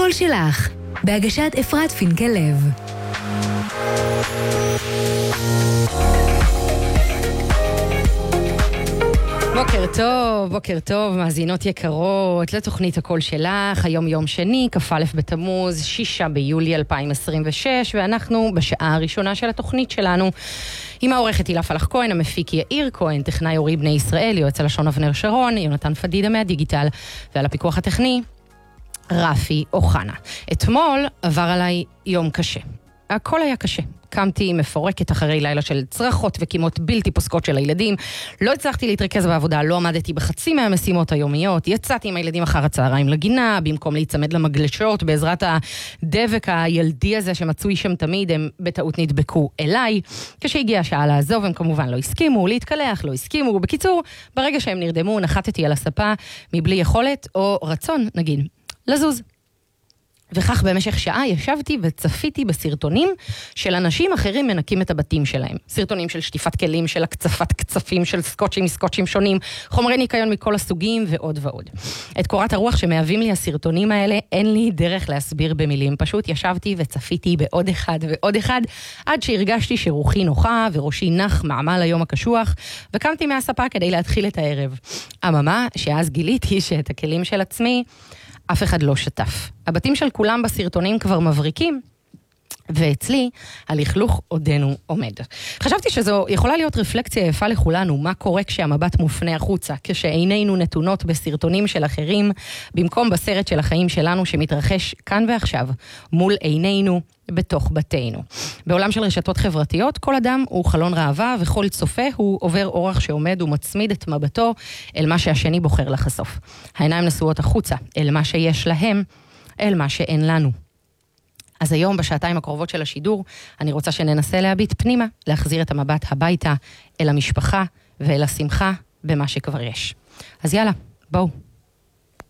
הקול שלך, בהגשת אפרת פינקל לב. בוקר טוב, מאזינות יקרות לתוכנית הקול שלך. היום יום שני, כ"א בתמוז, 6 ביולי 2026, ואנחנו בשעה הראשונה של התוכנית שלנו עם העורכת הילה פלח כהן, המפיק יאיר כהן, טכנאי אורי בני ישראל, יועץ הלשון אבנר שרון, יונתן פדידה מהדיגיטל, ועל הפיקוח הטכני רפי אוחנה. אתמול עבר עליי יום קשה. הכל היה קשה. קמתי מפורקת אחרי לילה של צרחות וקימות בלתי פוסקות של הילדים. לא הצלחתי להתרכז בעבודה, לא עמדתי בחצי מהמשימות היומיות. יצאתי עם הילדים אחר הצהריים לגינה, במקום להיצמד למגלשות, בעזרת הדבק הילדי הזה שמצוי שם תמיד, הם בטעות נדבקו אליי. כשהגיעה השעה לעזוב, הם כמובן לא הסכימו, להתקלח, לא הסכימו. בקיצור, ברגע שהם נרדמו, נחתתי על הספה, מבלי יכולת או רצון, נגיד, לזוז. וכך במשך שעה ישבתי וצפיתי בסרטונים של אנשים אחרים מנקים את הבתים שלהם. סרטונים של שטיפת כלים, של הקצפת קצפים, של סקוטשים שונים, חומרי ניקיון מכל הסוגים ועוד ועוד. את קורת הרוח שמהווים לי הסרטונים האלה, אין לי דרך להסביר במילים. פשוט ישבתי וצפיתי בעוד אחד ועוד אחד, עד שהרגשתי שרוחי נוחה וראשי נח מעמל היום הקשוח, וקמתי מהספה כדי להתחיל את הערב. אממה, שאז גיליתי שאת הכלים של עצמי אף אחד לא שטף. הבתים של כולם בסרטונים כבר מבריקים, ואצלי הלכלוך עודנו עומד. חשבתי שזו יכולה להיות רפלקציה יפה לכולנו, מה קורה כשהמבט מופנה החוצה, כשעינינו נתונות בסרטונים של אחרים, במקום בסרט של החיים שלנו שמתרחש כאן ועכשיו, מול עינינו, בתוך בתינו. בעולם של רשתות חברתיות, כל אדם הוא חלון ראווה, וכל צופה הוא עובר אורח שעומד ומצמיד את מבטו אל מה שהשני בוחר לחשוף. העיניים נשואות החוצה, אל מה שיש להם, אל מה שאין לנו. אז היום, בשעתיים הקרובות של השידור, אני רוצה שננסה להביט פנימה, להחזיר את המבט הביתה, אל המשפחה ואל השמחה במה שכבר יש. אז יאללה, בואו.